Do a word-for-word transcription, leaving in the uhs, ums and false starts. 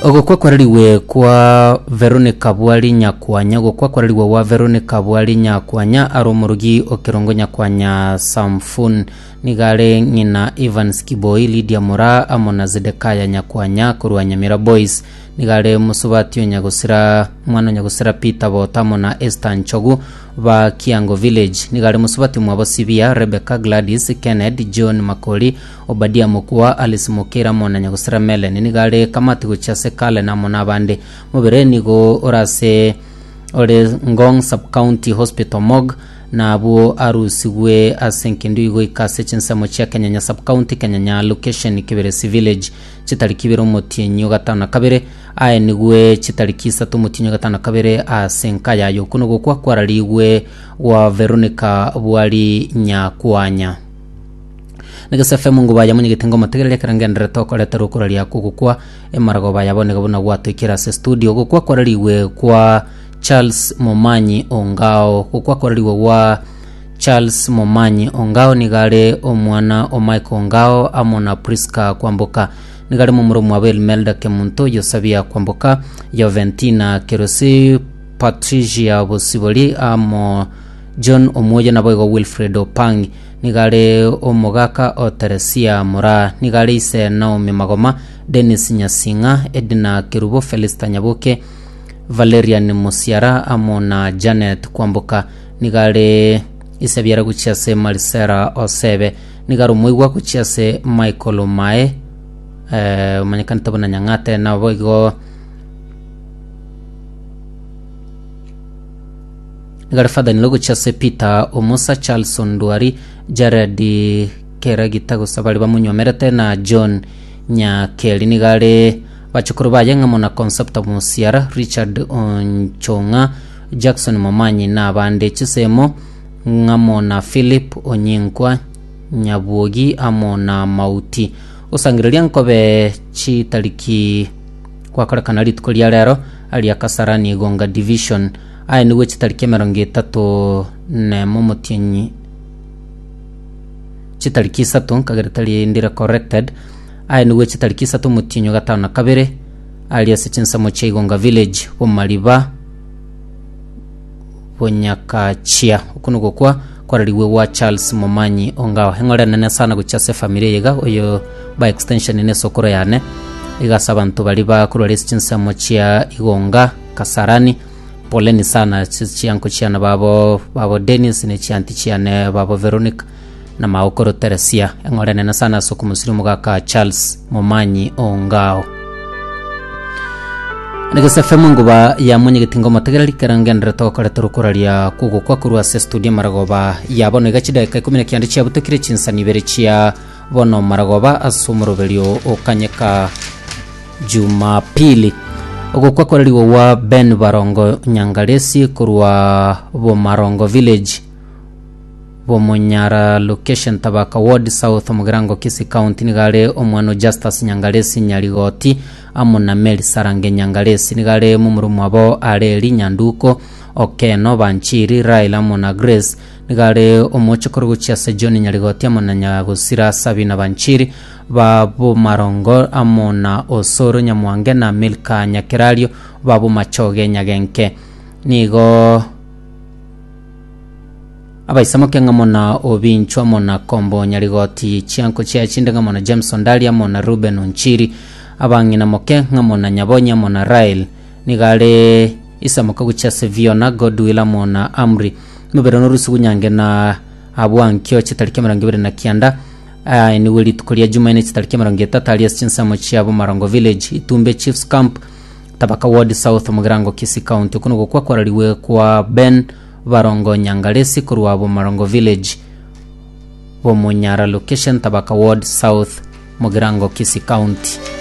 Ogokwa kwarariwe kwa Veronica Bwali Nyakwanya gokwa kwarariwe wa Veronica Bwali Nyakwanya aromurugi okirongo Nyakwanya Samfun nigare ngina Evans Kiboi Lydia Mura amona Zedekaya Nyakwanya kurwa Nyamira Boys nigare musubatio Nyagusira mwana Nyagusira Peter Botamo na Esther Nchogu ba Kiango Village nigare musubati mwabo Sibia Rebecca Gladys Kennedy John Makoli Obadia Mukua Alice Mukira mona Nyagusira Melen nigare kamati guchase kale na mona bande mubere nigo orase ore Ngong Sub County Hospital Mog na abo arusigwe asenkindu igo ikase chinsamo cha Kenya Sub County Kenya location Kibere Village chitari kibero motienyo gatana kabere aye nigwe chitari kisatu motienyo gatana kabere asenka yayo kuno gokwa kwarariwe wa Veronica Bwali Nyakwanya Nigasa femu ngo baya munyigitengo mategerere karangendera tokore tarukura ya kugukwa emarago baya bonega bona gwato ikira se studio gokwa kwarariwe kwa Charles Momanyi Ongao gokwa kwarariwe wa Charles Momanyi Ongao nigare omwana o Michael Ongao amona Priska kwamboka nigare mu murumu wa Melda Kemunto yosabia kwamboka Joventina Kerosi Patricia Bosiboli amo John Omoja na boygo Wilfred Opang nigare omogaka o Teresia Mura nigare ise Naomi Magoma Dennis Nyasinga Edna Kirubo Felista Nyabuke Valerian Musiara amona Janet kwamboka nigare ise biara guchiase Marcela Osebe nigaro muigwa guchiase Michael Omae eh manyakanta tabona Nyangate na boygo nigare fada nilogo chase Peter Omusa Charlson Duari Jared Keragita gusabali bamunyomerete na John Nyakeli nigare bachukuru bayenga mona concept of Musiara Richard Onchonga Jackson Momanyi na bande chisemo ngamona Philip Onyinkwa Nyabuogi amona Mauti usangiriria nkobe chi taliki kwa karakana litukolia lero ali ya Kasarani Gonga Division aye niwe chitaliki meronge tatu ne momotienyi chitaliki satu kagaritali ndira corrected aye niwe chitaliki satu mutinyo gatana kabere ali ya sechinsa moche Igonga Village omaliba Bonyakachia ukunugo kwa kwarariwe wa Charles Momanyi Ongao hengora nene sana guchase familia yega oyo by extension ne sokoro yane igasaba ntu bali ba kurore sechinsa moche Igonga Kasarani poleni sana chianko chiana babo babo Dennis ne chianti chiane babo Veronica na maokoro Teresia ngore nena sana soko muslimu gaka Charles Momanyi Ongao Nigasa femu nguba ya munyigitingo mategerali karangendera tokore turukuralia kugukwa kurwa se studio maragoba yabone gachida kumi na kenda chia butokire chinsani berechia bono maragoba asumurovelio okanyeka Jumapili ogokwa kwarariwe wa Ben Barongo Nyangalesi kurwa bo Marongo Village bo Munyara location Tabaka Ward South Mugirango Kisi County nigare omwano Justus Nyangalesi Nyaligoti amona Meli Sarange Nyangalesi nigare mumurumu abo Areli Nyanduko Okeno Banchiri Raila mona Grace nigare omochokoro guchiase John Nyaligoti amona Nyagusira Sabina Banchiri babo Marongo amona Osoro Nyamwange na Milka Nyakirario babo Machoge Nyagenke nigo abaisamo kenga mona Obinchwa mona Kombo Nyaligoti chianko chia chindenga mona Jameson Dalia mona Ruben Onchiri abangina moke ngamona Nyabonya mona Rail nigale isamoka guchase Viona Godwilla mona Amri muberono rusugu nyange na abwankyo chitalike marangibere na kianda uh, ni weli tukolia Jumaine chitalike marange tatali chinsamo chiabo Marongo Village Itumbe Chiefs Camp Tabaka Ward South Mugirango Kisi County kuno gokwa kwarariwe kwa Ben Barongo Nyangalesi kurwa abo Marongo Village bo Munyara location Tabaka Ward South Mugirango Kisi County